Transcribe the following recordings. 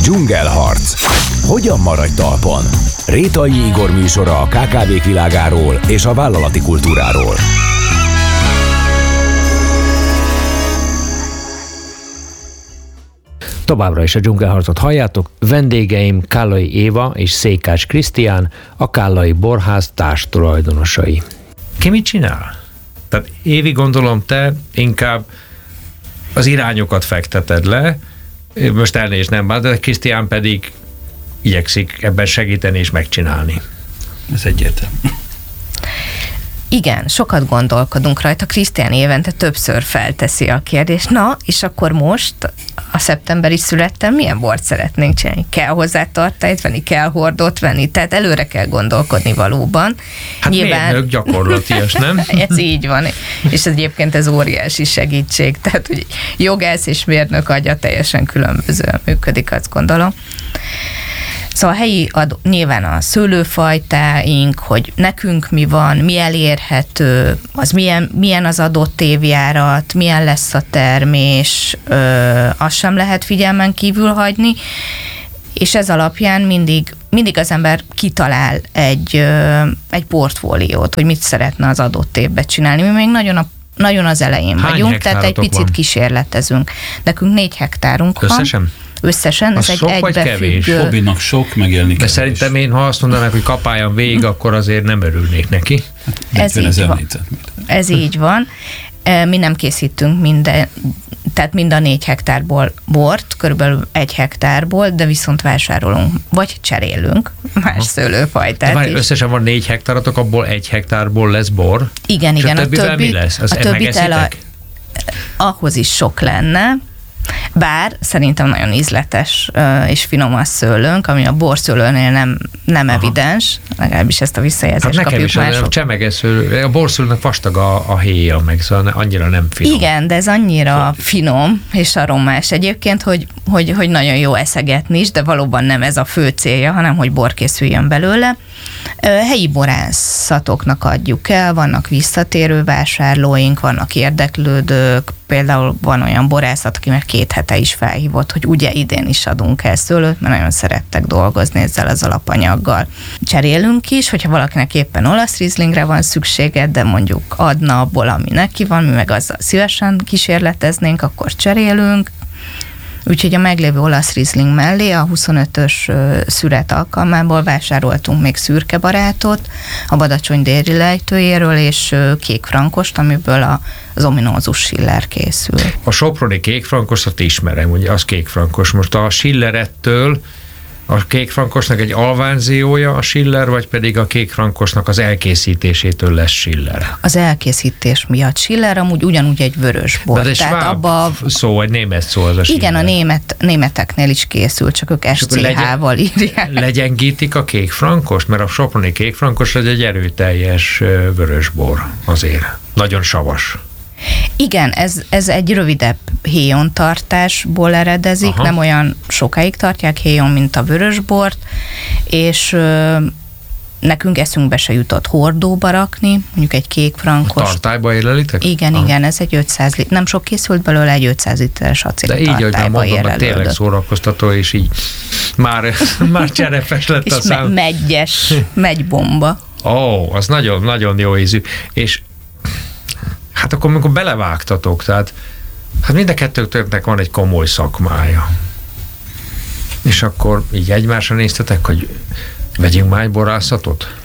Dzsungelharc. Hogyan maradj talpon? Rétai Igor műsora a KKV-k világáról és a vállalati kultúráról. Továbbra is a Dzsungelharcot halljátok. Vendégeim Kállai Éva és Székács Krisztián, a Kállai Borház társtulajdonosai. Ki mit csinál? Tehát Évi, gondolom te inkább az irányokat fekteted le, most elnézést nem bánt, de Krisztián pedig igyekszik ebben segíteni és megcsinálni. Ez egyértelmű. Igen, sokat gondolkodunk rajta. Krisztián évente többször felteszi a kérdést. Na, és akkor most a szeptemberi születtem milyen bort szeretnénk csinálni? Kell hozzá tartályt venni, kell hordót venni, tehát előre kell gondolkodni valóban. Hát nyilván... mérnök gyakorlatias, nem? Ez így van, és egyébként ez óriási segítség, tehát hogy jogász és mérnök agya teljesen különbözően működik, azt gondolom. Szóval a helyi nyilván a szőlőfajtáink, hogy nekünk mi van, mi elérhető, az milyen az adott évjárat, milyen lesz a termés, azt sem lehet figyelmen kívül hagyni, és ez alapján mindig az ember kitalál egy portfóliót, hogy mit szeretne az adott évben csinálni. Mi még nagyon az elején vagyunk, tehát egy picit kísérletezünk. Nekünk 4 hektárunk van. Összesen, ez egy egybefüggő. Hobbinak sok, megélni kevés. De szerintem én, ha azt mondanák, hogy kapáljon végig, akkor azért nem örülnék neki. Ez így van. Mi nem készítünk tehát mind a 4 hektárból bort, körülbelül 1 hektárból, de viszont vásárolunk, vagy cserélünk más szőlőfajtát is. Összesen van 4 hektáratok, abból 1 hektárból lesz bor? Igen, igen. A többivel mi lesz? A többit ahhoz is sok lenne, bár szerintem nagyon ízletes és finom a szőlőnk, ami a borszőlőnél nem evidens, legalábbis ezt a visszajelzést kapjuk mások. A borszőlőnek vastag a héja, meg szóval annyira nem finom. Igen, de ez annyira finom és aromás egyébként, hogy nagyon jó eszegetni is, de valóban nem ez a fő célja, hanem hogy bor készüljön belőle. Helyi borászatoknak adjuk el, vannak visszatérő vásárlóink, vannak érdeklődők, például van olyan borászat, aki már 2 hete is felhívott, hogy ugye idén is adunk el szőlőt, mert nagyon szerettek dolgozni ezzel az alapanyaggal. Cserélünk is, hogyha valakinek éppen olasz rizlingre van szüksége, de mondjuk adna abból, ami neki van, mi meg azzal szívesen kísérleteznénk, akkor cserélünk. Úgyhogy a meglévő olasz rizling mellé a 25-ös szüret alkalmából vásároltunk még szürkebarátot, a Badacsony déli lejtőjéről, és kékfrankost, amiből az ominózus Schiller készül. A soproni kékfrankosat ismerem, ugye az kékfrankos. Most a Schillerettől a kékfrankosnak egy alvánziója a Schiller, vagy pedig a kékfrankosnak az elkészítésétől lesz Schiller? Az elkészítés miatt Schiller, amúgy ugyanúgy egy vörös bor. De egy sváb szó, vagy német szó az a Schiller. Igen, a németeknél is készül, csak ők SCH-val írják. Legyengítik a kékfrankost? Mert a soproni kékfrankos egy erőteljes vörös bor azért. Nagyon savas. Igen, ez egy rövidebb héjontartásból eredezik, nem olyan sokáig tartják héjon, mint a vörösbort, és nekünk eszünkbe se jutott hordóba rakni, mondjuk egy kékfrankos. Tartályba érlelitek? Igen, ez egy 500 liter, nem sok készült belőle, egy 500 literes acéltartályba érlelődött. De így, ahogy mondom, tényleg szórakoztató, és így már cserepes lett a szám. És megybomba. Az nagyon, nagyon jó ízű. És hát akkor, amikor belevágtatok, tehát hát mind a kettőtöknek van egy komoly szakmája. És akkor így egymásra néztetek, hogy vegyünk már egy borászatot?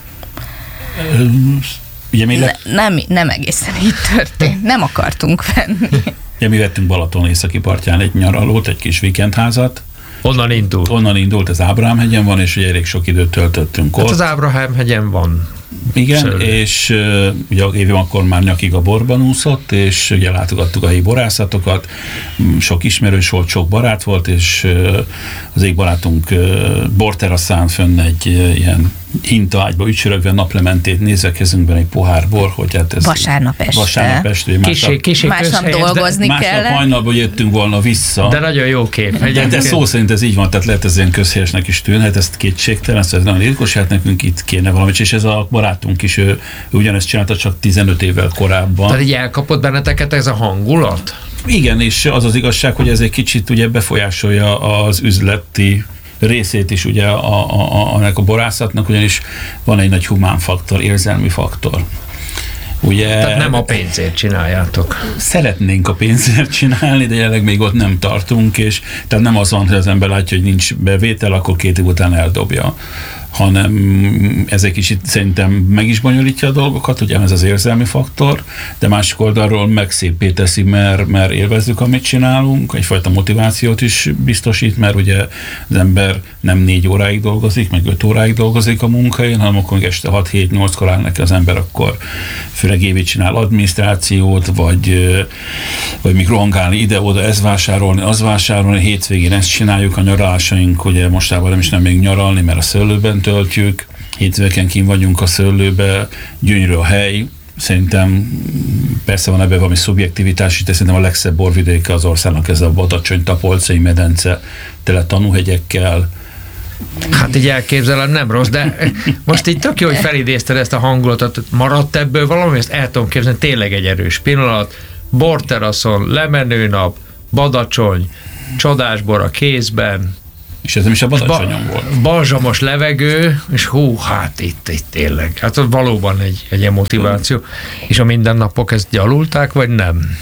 Nem egészen így történt. Nem akartunk venni. Ja, mi vettünk Balaton északi partján egy nyaralót, egy kis vikendházat. Onnan indult, az Ábrahám-hegyen van, és ugye elég sok időt töltöttünk ott. Az Ábrahám-hegyen van. Igen, szőlő. És ugye Évi akkor már nyakig a borban úszott, és ugye látogattuk a helyi borászatokat, sok ismerős volt, sok barát volt, és az egyik barátunk borteraszán fönn egy ilyen hintaágyba ücsörögve naplementét nézve kezünkben egy pohár bor, hogy hát ez vasárnap este. Másnap dolgozni kell. Másnap hajnalban jöttünk volna vissza. De nagyon jó kép. De szó szerint ez így van, tehát lehet ez ilyen közhelyesnek is tűnhet, ezt kétségtelen, ez nagyon ritkos, hát nekünk itt kéne valamit, és ez a barátunk is, ő ugyanezt csinálta, csak 15 évvel korábban. Tehát így elkapott benneteket ez a hangulat? Igen, és az az igazság, hogy ez egy kicsit ugye befolyásolja az üzleti részét is ugye a borászatnak, ugyanis van egy nagy humán faktor, érzelmi faktor. Ugye, tehát nem a pénzért csináljátok. Szeretnénk a pénzért csinálni, de jelenleg még ott nem tartunk, és tehát nem az van, hogy az ember látja, hogy nincs bevétel, akkor 2 év után eldobja, hanem ez egy kicsit szerintem meg is bonyolítja a dolgokat, ugye ez az érzelmi faktor, de másik oldalról meg szépé teszi, mert élvezzük, amit csinálunk, egyfajta motivációt is biztosít, mert ugye az ember nem 4 óráig dolgozik, meg 5 óráig dolgozik a munkahelyen, hanem akkor még este 6-7-8-kor áll neki az ember, akkor főleg évig csinál adminisztrációt, vagy még rohangálni ide-oda, ez vásárolni, az vásárolni, hétvégén ezt csináljuk, a nyaralásaink, ugye mostában nem is nem még nyaralni, mert a szőlőben töltjük, hétvégén kint vagyunk a szőlőbe, gyönyörű a hely, szerintem persze van ebben valami szubjektivitás, de szerintem a legszebb borvidéke az országnak ez a Badacsony, Tapolcai medence, tele tanúhegyekkel. Hát így elképzelem, nem rossz, de most így tök jó, hogy felidézted ezt a hangulatot, maradt ebből valami, ezt el tudom képzelni, tényleg egy erős pillanat, borteraszon, lemenőnap, Badacsony, csodás bor a kézben, és ez nem is a Badacsonyon volt. Balzsamos levegő, és hú, hát itt tényleg. Hát ott valóban egy ilyen motiváció. És a mindennapok ezt gyalulták, vagy nem?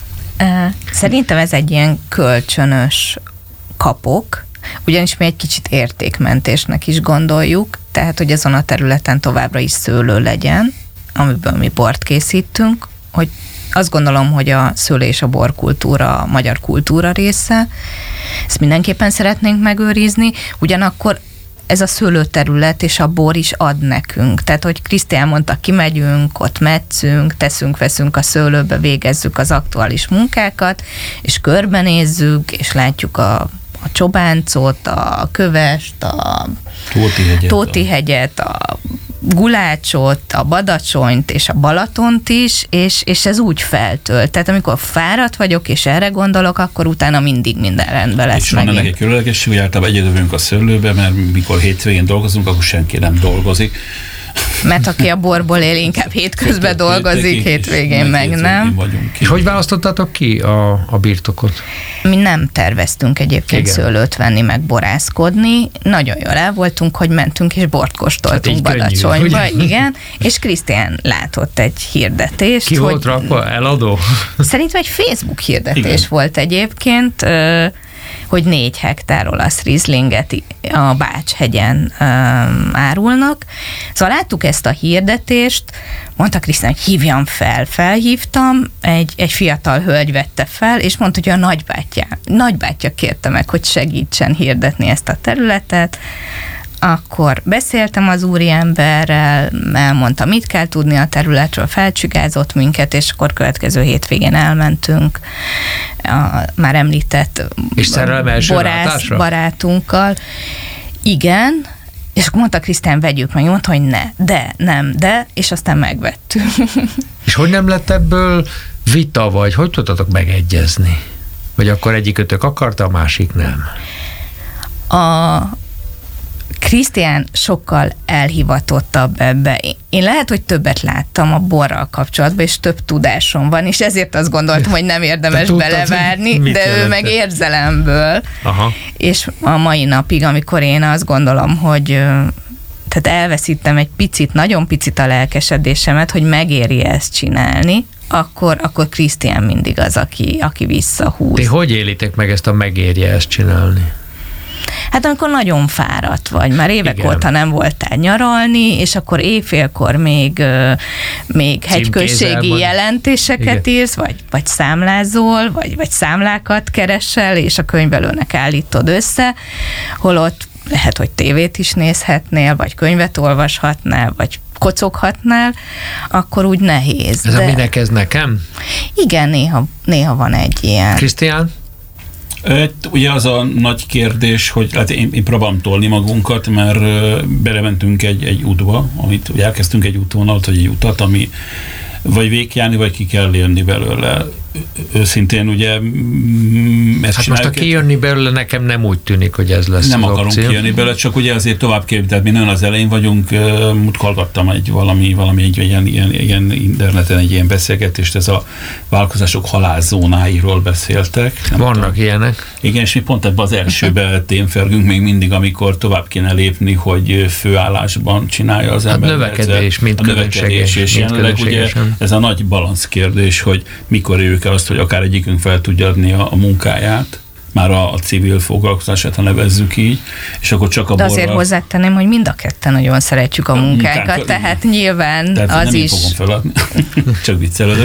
Szerintem ez egy ilyen kölcsönös kapok, ugyanis mi egy kicsit értékmentésnek is gondoljuk, tehát, hogy azon a területen továbbra is szőlő legyen, amiből mi bort készítünk, hogy azt gondolom, hogy a szőlő és a borkultúra a magyar kultúra része, ezt mindenképpen szeretnénk megőrizni, ugyanakkor ez a szőlőterület és a bor is ad nekünk. Tehát, hogy Krisztián mondta, kimegyünk, ott metszünk, veszünk a szőlőbe, végezzük az aktuális munkákat, és körbenézzük, és látjuk a Csobáncot, a Kövest, a Tóti-hegyet, a Gulácsot, a Badacsonyt és a Balatont is, és ez úgy feltölt. Tehát amikor fáradt vagyok, és erre gondolok, akkor utána mindig minden rendben lesz. És van ennek egy különlegesség, hogy általában egyedülünk a szőlőbe, mert mikor hétvégén dolgozunk, akkor senki nem dolgozik. Mert aki a borból él, inkább hétközben dolgozik, hétvégén meg nem. És hogy választottatok ki a birtokot? Mi nem terveztünk egyébként szőlőt venni, meg borászkodni. Nagyon jól el voltunk, hogy mentünk és bort kóstoltunk hát Badacsonyba. Igen, és Krisztián látott egy hirdetést. Ki volt rakva? Eladó? Szerintem egy Facebook hirdetés volt egyébként, hogy 4 hektár olasz rizlinget a Bács-hegyen árulnak. Szóval láttuk ezt a hirdetést, mondta Krisztián, hogy hívjam fel. Felhívtam, egy fiatal hölgy vette fel, és mondta, hogy a nagybátyja kérte meg, hogy segítsen hirdetni ezt a területet. Akkor beszéltem az úriemberrel, elmondta, mit kell tudni a területről, felcsigázott minket, és akkor következő hétvégén elmentünk a már említett borász barátunkkal. Igen, és akkor mondta Krisztián, vegyük meg, mondta, hogy nem, és aztán megvettük. És hogy nem lett ebből vita, vagy hogy tudtatok megegyezni? Vagy akkor egyikötök akarta, a másik nem? Krisztián sokkal elhivatottabb ebbe. Én lehet, hogy többet láttam a borral kapcsolatban, és több tudásom van, és ezért azt gondoltam, hogy nem érdemes belevárni, de ő meg érzelemből. Aha. És a mai napig, amikor én azt gondolom, hogy tehát elveszítem egy picit, nagyon picit a lelkesedésemet, hogy megéri ezt csinálni, akkor Krisztián mindig az, aki visszahúz. Ti hogy élitek meg ezt a megérje ezt csinálni? Hát amikor nagyon fáradt vagy, már évek óta nem voltál nyaralni, és akkor éjfélkor még hegyközségi jelentéseket írsz, vagy számlázol, vagy számlákat keresel, és a könyvelőnek állítod össze, holott lehet, hogy tévét is nézhetnél, vagy könyvet olvashatnál, vagy kocoghatnál, akkor úgy nehéz. Ez minek ez nekem? Igen, néha van egy ilyen. Krisztián? Ugye az a nagy kérdés, hogy hát én próbálom tolni magunkat, mert belementünk egy útba, amit elkezdtünk egy útvonalat, vagy egy utat, ami vagy végjárni, vagy ki kell élni belőle. őszintén ugye ezt hát most, ha kijönni belőle, nekem nem úgy tűnik, hogy ez lesz nem az akarunk opció. kijönni belőle, csak ugye azért tovább kell, tehát mi nagyon az elején vagyunk, hallgattam egy ilyen interneten egy ilyen beszélgetést, ez a vállalkozások halálzónáiról beszéltek. Vannak ilyenek. Igen, és mi pont ebben az elsőben témfergünk még mindig, amikor tovább kéne lépni, hogy főállásban csinálja az ember. A növekedés, mint közönséges. És jelenleg ugye ez a nagy balansz kérdés, hogy mikor érjük el azt, hogy akár egyikünk fel tudja adni a munkáját, már a civil foglalkozását, ha nevezzük így, és akkor csak a de azért hozzátenném, hogy mind a ketten nagyon szeretjük a munkánkat, tehát nyilván tehát az nem is. én fogom feladni, csak viccelődök,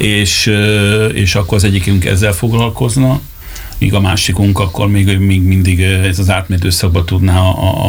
és akkor az egyikünk ezzel foglalkozna, míg a másikunk akkor még mindig ez az átmeneti időszakban tudná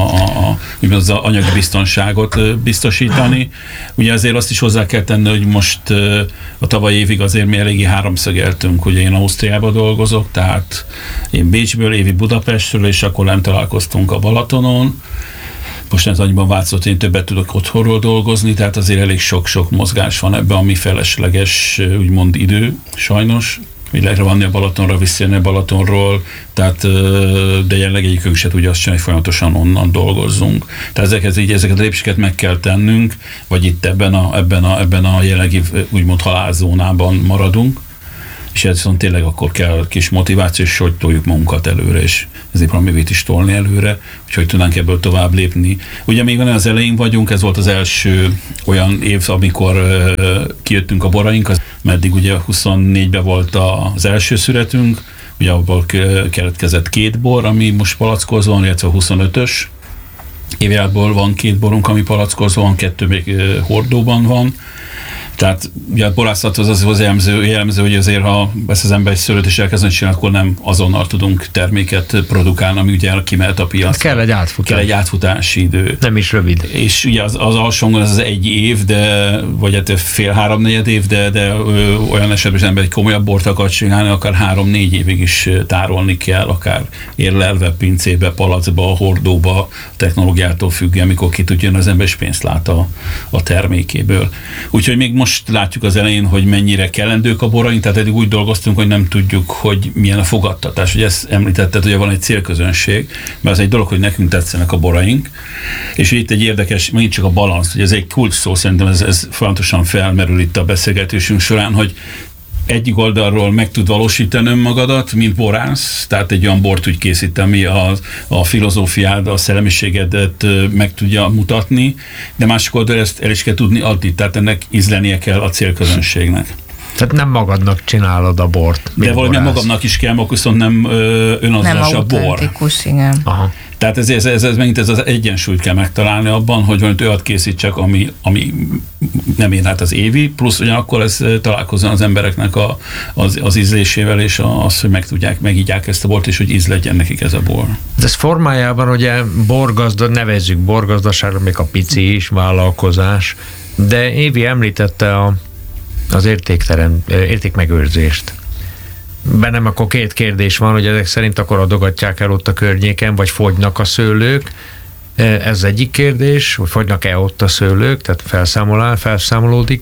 az anyagi biztonságot biztosítani. Ugye azért azt is hozzá kell tenni, hogy most a tavalyi évig azért mi eléggé háromszögeltünk, ugye én Ausztriában dolgozok, tehát én Bécsből, Évi Budapestről, és akkor nem találkoztunk a Balatonon. Most ez annyiban változott, én többet tudok otthonról dolgozni, tehát azért elég sok mozgás van ebben, ami felesleges, úgymond idő, sajnos. Hogy lehet vanni a Balatonra, visszajönni a Balatonról, tehát, de jelenleg egyikünk se tudja azt csinálni, hogy folyamatosan onnan dolgozzunk. Tehát ezeket a lépéseket meg kell tennünk, vagy itt ebben a jelenlegi úgymond halálzónában maradunk, és ez viszont tényleg akkor kell kis motiváció, és hogy toljuk magunkat előre, és ezért valamit is tolni előre, hogy tudnánk ebből tovább lépni. Ugye még az elején vagyunk, ez volt az első olyan év, amikor kijöttünk a boraink, meddig ugye 24-ben volt az első szüretünk, ugye abból keletkezett 2 bor, ami most palackozva van, illetve a 25-ös évjából van 2 borunk, ami palackozva van, 2 még hordóban van. Tehát ugye a borászat az jellemző, hogy azért, ha ezt az ember egy szőlőt is elkezdeni csinálni, akkor nem azonnal tudunk terméket produkálni, ami ugye kimehet a piacra. Kell egy átfutás. Kell egy átfutási idő. Nem is rövid. És ugye az alsóngon ez az 1 év, vagy hát fél 3-4 év, de olyan esetben az ember egy komolyabb bort akar csinálni, akár 3-4 évig is tárolni kell, akár érlelve, pincébe, palacba, hordóba, technológiától függően, amikor ki tudjon az ember, és pénzt lát a termékéből. Úgyhogy még most látjuk az elején, hogy mennyire kellendők a boraink, tehát eddig úgy dolgoztunk, hogy nem tudjuk, hogy milyen a fogadtatás. Ugye ezt említetted, hogy van egy célközönség, mert az egy dolog, hogy nekünk tetszenek a boraink, és itt egy érdekes, megint csak a balansz, hogy ez egy kulcs szó, szerintem ez fontosan felmerül itt a beszélgetésünk során, hogy egyik oldalról meg tud valósítani önmagadat, mint borász, tehát egy olyan bort úgy készít, ami a filozófiád, a szellemiségedet meg tudja mutatni, de másik oldalról ezt el is kell tudni adni, tehát ennek ízlenie kell a célközönségnek. Tehát nem magadnak csinálod a bort. De valamilyen magamnak is kell, akkor viszont nem önazonos a bor. Nem autentikus, igen. Aha. Tehát megint ez az egyensúlyt kell megtalálni abban, hogy valamit olyat készítsek, ami nem ér át az Évi, plusz ugyanakkor ez találkozzon az embereknek az ízlésével, és az, hogy megígyák ezt a bort, és hogy íz legyen nekik ez a bor. Ez formájában ugye nevezzük borgazdaságra, még a pici is vállalkozás, de Évi említette az értékmegőrzést. Bennem akkor 2 kérdés van, hogy ezek szerint akkor adogatják el ott a környéken, vagy fogynak a szőlők. Ez egyik kérdés, hogy fogynak-e ott a szőlők, tehát felszámolódik.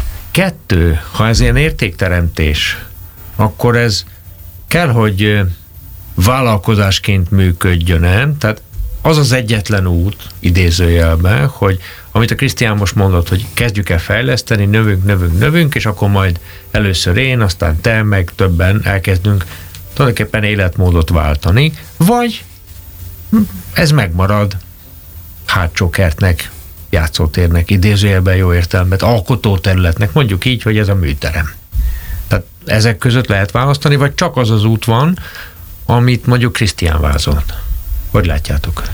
2, ha ez ilyen értékteremtés, akkor ez kell, hogy vállalkozásként működjön, tehát az az egyetlen út, idézőjelben, hogy amit a Krisztián most mondott, hogy kezdjük el fejleszteni, növünk, és akkor majd először én, aztán te, meg többen elkezdünk tulajdonképpen életmódot váltani, vagy ez megmarad hátsó kertnek, játszótérnek, idézőjelben jó értelemben, alkotóterületnek, mondjuk így, hogy ez a műterem. Tehát ezek között lehet választani, vagy csak az az út van, amit mondjuk Krisztián vázolt. Hogy látjátok?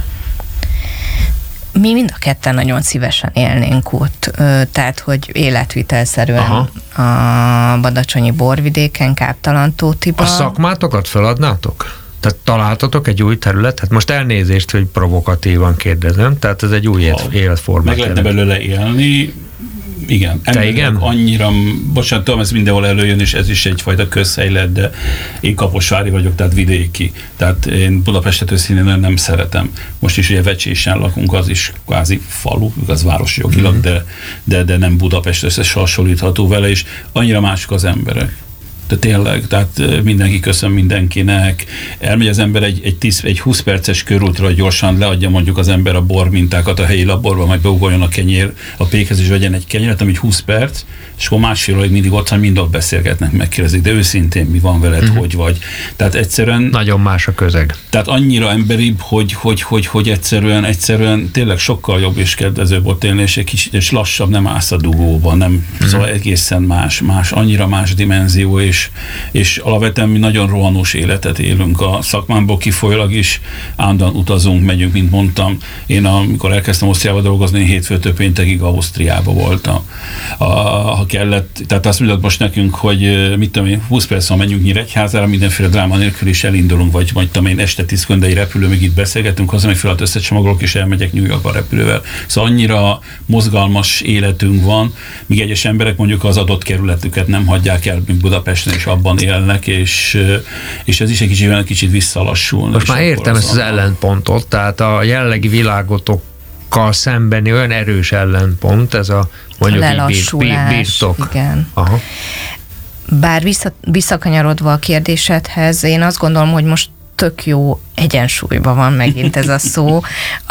Mi mind a ketten nagyon szívesen élnénk ott, tehát, hogy életvitelszerűen a badacsonyi borvidéken, Káptalan-Tótiban. A szakmátokat feladnátok? Tehát találtatok egy új területet? Most elnézést, hogy provokatívan kérdezem, tehát ez egy új életformát. Meg lehetne belőle élni, igen. Igen? Annyira, bocsánat, tudom, ez mindenhol előjön, és ez is egyfajta közhelylet, de én kaposvári vagyok, tehát vidéki. Tehát én Budapestet őszintén nem szeretem. Most is ugye Vecsésen lakunk, az is kvázi falu, az város jogilag, de nem Budapest összes hasonlítható vele, és annyira mások az emberek. De tényleg, tehát mindenki köszön mindenkinek. Elmegy az ember egy 20 perces körútra, hogy gyorsan leadja mondjuk az ember a bormintákat a helyi laborba, majd beugoljon a pékhez, és vegyen egy kenyeret, ami 20 perc, és akkor másfél óráig mindig ott van, mind ott beszélgetnek, megkérdezik, de őszintén mi van veled, hogy vagy. Tehát egyszerűen... Nagyon más a közeg. Tehát annyira emberibb, hogy egyszerűen tényleg sokkal jobb és kedvezőbb ott élni, és egy kicsit és lassabb, nem állsz a dugóban, nem, szóval egészen más, annyira más dimenzió, és alapvetően mi nagyon rohanós életet élünk a szakmámból kifolyólag is, állandóan utazunk, megyünk, mint mondtam. Én amikor elkezdtem Ausztriába dolgozni, hétfőtől péntekig Ausztriába voltam. Ha kellett, tehát azt mondod most nekünk, hogy mit tudom én, 20 perc menjünk Nyíregyházára, mindenféle dráma nélkül is elindulunk, vagy tudom én, este 10 köndei repülő, még itt beszélgetünk, hozzá még felett összecsomagolok, és elmegyek New Yorkba repülővel. Szóval annyira mozgalmas életünk van, míg egyes emberek mondjuk az adott kerületüket nem hagyják el, mint Budapesten, és abban élnek, és ez is egy kicsit visszalassul. Most már értem ezt az ellenpontot, tehát a jelenlegi világotokkal szembeni olyan erős ellenpont, ez a mondjuk birtok. Igen. Aha. Bár visszakanyarodva a kérdésedhez, én azt gondolom, hogy most tök jó egyensúlyban van megint ez a szó,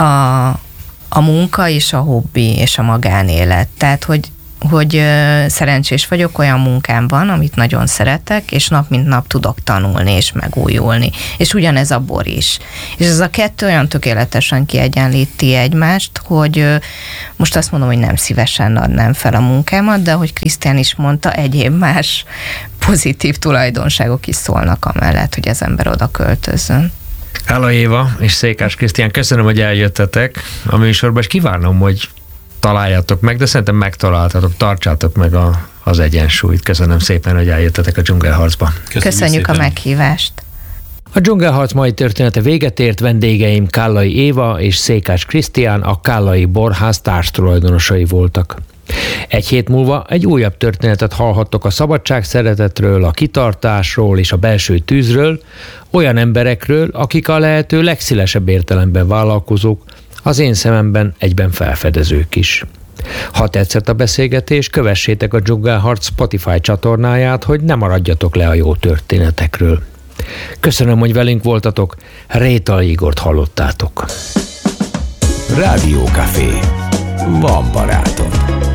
a munka és a hobbi és a magánélet. Tehát, hogy szerencsés vagyok, olyan munkám van, amit nagyon szeretek, és nap mint nap tudok tanulni és megújulni. És ugyanez a bor is. És ez a kettő olyan tökéletesen kiegyenlíti egymást, hogy most azt mondom, hogy nem szívesen adnám fel a munkámat, de ahogy Krisztián is mondta, egyéb más pozitív tulajdonságok is szólnak amellett, hogy az ember oda költözön. Kállai Éva és Székás Krisztián, köszönöm, hogy eljöttetek a műsorba, és kívánom, hogy találjátok meg, de szerintem megtaláltatok, tartsátok meg az egyensúlyt. Köszönöm szépen, hogy eljöttetek a Dzsungelharcba. Köszönjük a meghívást. A Dzsungelharc mai története véget ért, vendégeim Kállai Éva és Székás Krisztián, a Kállai Borház társtulajdonosai voltak. Egy hét múlva egy újabb történetet hallhattok a szabadságszeretetről, a kitartásról és a belső tűzről, olyan emberekről, akik a lehető legszélesebb értelemben vállalkozók, az én szememben egyben felfedezők is. Ha tetszett a beszélgetés, kövessétek a Dzsungelharc Spotify csatornáját, hogy ne maradjatok le a jó történetekről. Köszönöm, hogy velünk voltatok, Rétai Igort hallottátok. Rádiókafé. Van barátom.